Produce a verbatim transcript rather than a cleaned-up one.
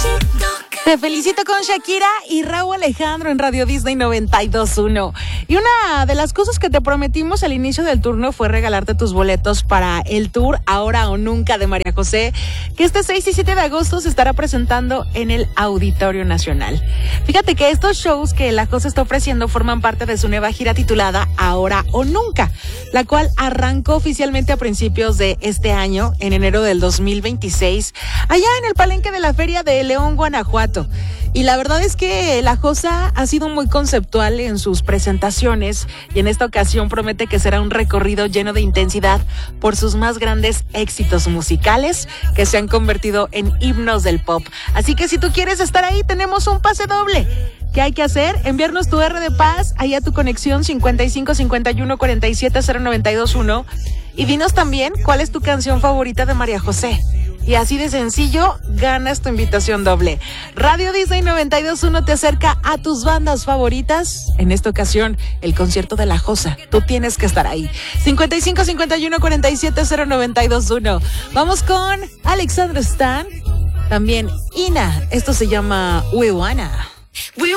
Te felicito con Shakira y Rauw Alejandro en Radio Disney noventa y dos punto uno. Y una de las cosas que te prometimos al inicio del turno fue regalarte tus boletos para el tour Ahora o Nunca de María José, que este seis y siete de agosto se estará presentando en el Auditorio Nacional. Fíjate que estos shows que la José está ofreciendo forman parte de su nueva gira titulada Ahora o Nunca, la cual arrancó oficialmente a principios de este año, en enero del dos mil veintiséis, allá en el Palenque de la Feria de León, Guanajuato. Y la verdad es que la Josa ha sido muy conceptual en sus presentaciones y en esta ocasión promete que será un recorrido lleno de intensidad por sus más grandes éxitos musicales que se han convertido en himnos del pop. Así que si tú quieres estar ahí, tenemos un pase doble. ¿Qué hay que hacer? Enviarnos tu R de paz ahí a tu conexión cincuenta y cinco cincuenta y uno cuarenta y siete cero noventa y dos uno y dinos también cuál es tu canción favorita de María José. Y así de sencillo, ganas tu invitación doble. Radio Disney noventa y dos punto uno te acerca a tus bandas favoritas. En esta ocasión, el concierto de la Josa. Tú tienes que estar ahí. cincuenta y cinco cincuenta y uno cuarenta y siete cero noventa y dos uno. Vamos con Alexandra Stan. También Ina. Esto se llama We Wanna.